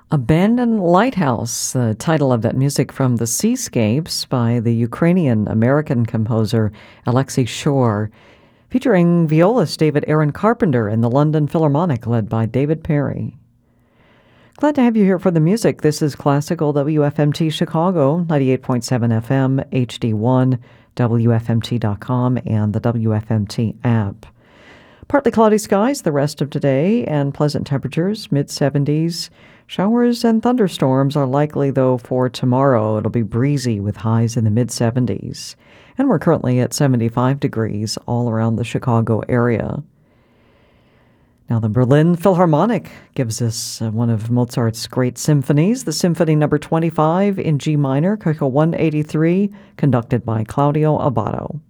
Abandoned Lighthouse, the title of that music from The Seascapes by the Ukrainian-American composer Alexei Shore, featuring violist David Aaron Carpenter and the London Philharmonic led by David Perry. Glad to have you here for the music. This is Classical WFMT Chicago, 98.7 FM, HD1, WFMT.com, and the WFMT app. Partly cloudy skies the rest of today and pleasant temperatures, mid-70s. Showers and thunderstorms are likely, though, for tomorrow. It'll be breezy with highs in the mid-70s. And we're currently at 75 degrees all around the Chicago area. Now, the Berlin Philharmonic gives us one of Mozart's great symphonies, the Symphony No. 25 in G minor, Köchel 183, conducted by Claudio Abbado.